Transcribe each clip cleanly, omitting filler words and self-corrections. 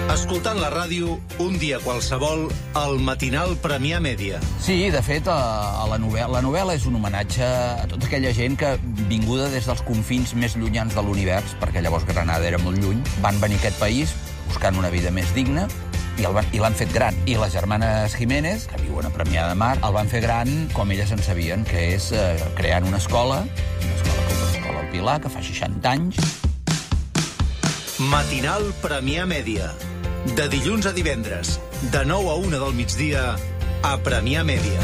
Escoltant la ràdio, un dia qualsevol, el matinal Premià Mèdia. Sí, de fet, la novel·la és un homenatge a tota aquella gent que, vinguda des dels confins més llunyans de l'univers, perquè llavors Granada era molt lluny, van venir a aquest país buscant una vida més digna i l'han fet gran. I les germanes Jiménez, que viuen a Premià de Mar, el van fer gran com elles en sabien, que és creant una escola com l'Escola El Pilar, que fa 60 anys. Matinal Premià Mèdia. De dilluns a divendres, de 9 a 1 del migdia, a Premià Mèdia.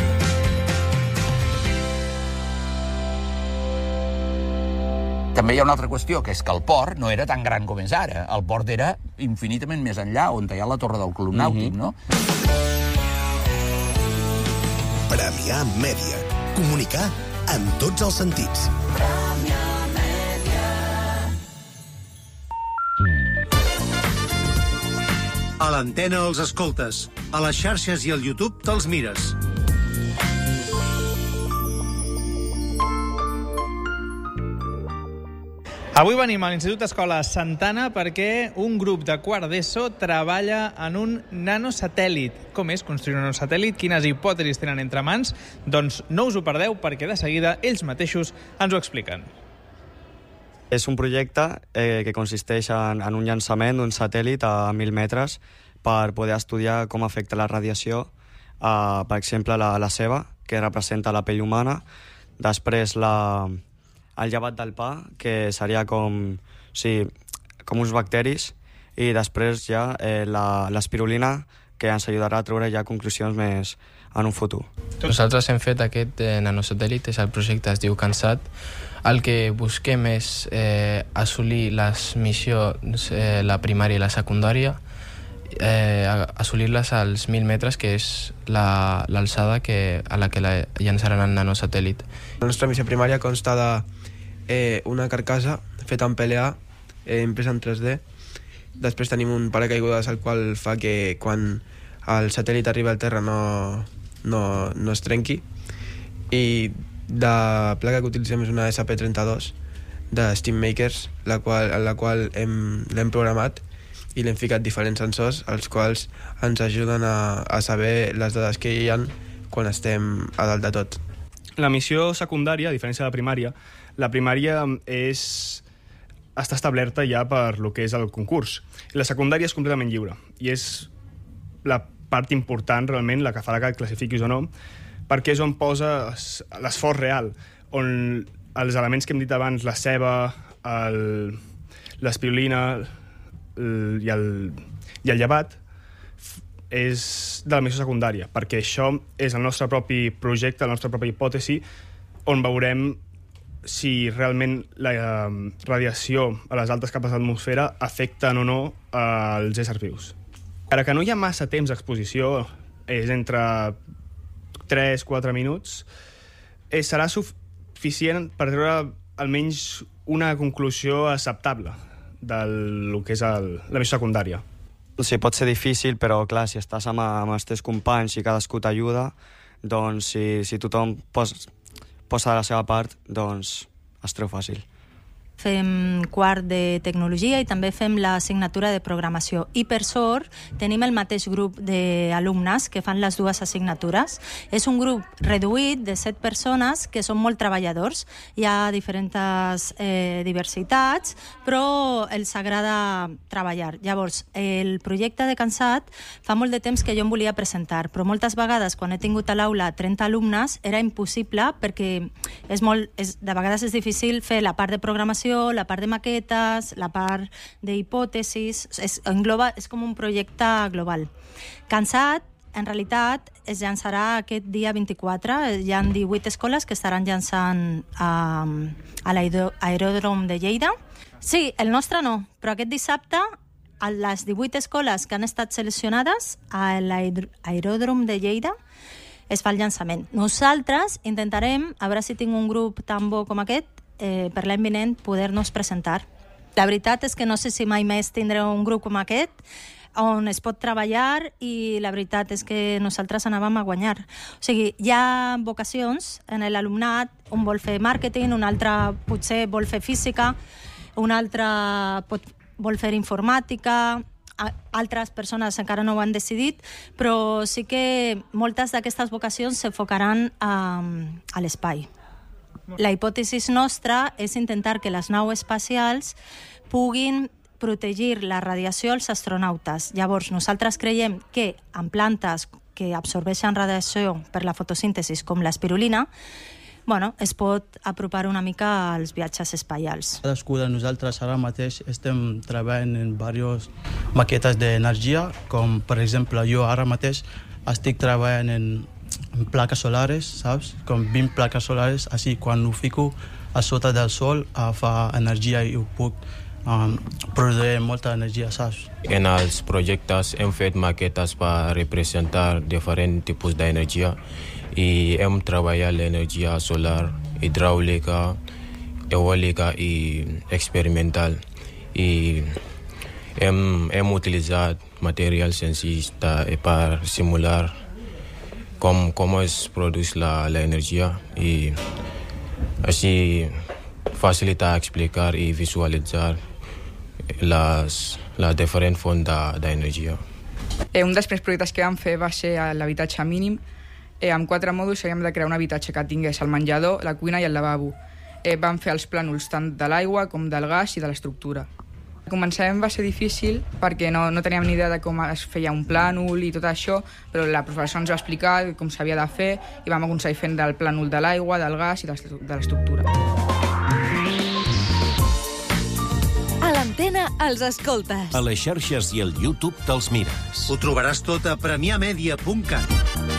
També hi ha una altra qüestió, que és que el port no era tan gran com és ara. El port era infinitament més enllà, on hi ha la torre del Club Nàutic, no? Premià Mèdia. Comunicar en tots els sentits. A l'antena els escoltes, a les xarxes i al YouTube te'ls mires. Avui venim a l'Institut Escola Santana perquè un grup de quart d'ESO treballa en un nanosatèl·lit. Com és construir un nanosatèl·lit? Quines hipòtesis tenen entre mans? Doncs no us ho perdeu perquè de seguida ells mateixos ens ho expliquen. És un projecte que consisteix en un llançament d'un satèl·lit a 1.000 metres per poder estudiar com afecta la radiació, per exemple, la ceba, que representa la pell humana, després el llevat del pa, que seria com uns bacteris, i després ja l'espirulina, que ens ajudarà a treure ja conclusions més en un futur. Nosaltres hem fet aquest nanosatèl·lit, el projecte es diu CANSAT. El que busquem és assolir les missions, la primària i la secundària, assolir-les als 1.000 metres, que és l'alçada a la que llançaran el nanosatèl·lit. La nostra missió primària consta d'una carcassa feta en PLA, impresa en 3D. Després tenim un paracaigudes al qual fa que quan el satèl·lit arriba al terra no es trenqui. I la placa que utilitzem és una SP32 de Steammakers, la qual l'hem programat i l'hem ficat diferents sensors, els quals ens ajuden a saber les dades que hi ha quan estem a dalt de tot. La missió secundària, a diferència de la primària està establerta ja per lo que és el concurs. I la secundària és completament lliure i és la part important realment, la que farà que et classifiquis o no, perquè és on posa l'esforç real, on els elements que hem dit abans, la ceba, l'espirulina i el llevat, és de la missió secundària, perquè això és el nostre propi projecte, la nostra pròpia hipòtesi, on veurem si realment la radiació a les altes capes de l'atmosfera afecten o no als éssers vius. Ara que no hi ha massa temps d'exposició, és entre 3-4 minuts, serà suficient per treure almenys una conclusió acceptable del que és la missió secundària. Sí, pot ser difícil, però clar, si estàs amb els teus companys i cadascú t'ajuda, doncs si tothom posa de la seva part, doncs es treu fàcil. Fem quart de tecnologia i també fem l'assignatura de programació. I per sort tenim el mateix grup d'alumnes que fan les dues assignatures. És un grup reduït de 7 persones que són molt treballadors. Hi ha diferents diversitats, però els agrada treballar. Llavors, el projecte de CANSAT fa molt de temps que jo em volia presentar, però moltes vegades quan he tingut a l'aula 30 alumnes era impossible perquè de vegades és difícil fer la part de programació, la part de maquetes, la part d'hipòtesis, és com un projecte global. CANSAT, en realitat, es llançarà aquest dia 24. Hi ha 18 escoles que estaran llançant a l'aeròdrom de Lleida. Sí, el nostre no, però aquest dissabte a les 18 escoles que han estat seleccionades a l'aeròdrom de Lleida es fa el llançament. Nosaltres intentarem, a veure si tinc un grup tan bo com aquest, per l'any vinent poder-nos presentar. La veritat és que no sé si mai més tindré un grup com aquest on es pot treballar i la veritat és que nosaltres anàvem a guanyar. O sigui, hi ha vocacions en l'alumnat, un vol fer màrqueting, un altre potser vol fer física, un altre vol fer informàtica, altres persones encara no ho han decidit, però sí que moltes d'aquestes vocacions s'enfocaran a l'espai. La hipòtesi nostra és intentar que les naus espacials puguin protegir la radiació als astronautes. Llavors, nosaltres creiem que en plantes que absorbeixen radiació per la fotosíntesi, com l'espirulina, es pot apropar una mica als viatges espacials. Cadascú de nosaltres ara mateix estem treballant en diverses maquetes d'energia, com per exemple jo ara mateix estic treballant en plaques solares, saps? Com 20 plaques solares, així quan ho fico a sota del sol fa energia i ho puc produir molta energia, saps? En els projectes hem fet maquetes per representar diferents tipus d'energia i hem treballat l'energia solar, hidràulica, eòlica i experimental. I hem utilitzat materials senzills per simular com es produeix l'energia i així facilitar explicar i visualitzar les diferents fonts d'energia. Un dels primers projectes que vam fer va ser l'habitatge mínim. Amb 4 mòduls havíem de crear un habitatge que tingués el menjador, la cuina i el lavabo. Vam fer els plànols tant de l'aigua com del gas i de l'estructura. Començament va ser difícil perquè no teníem ni idea de com es feia un plànol i tot això, però la professora ens va explicar com s'havia de fer i vam aconseguir fent del plànol de l'aigua, del gas i de l'estructura. A l'antena els escoltes. A les xarxes i al YouTube te'ls mires. Ho trobaràs tot a premiamedia.cat.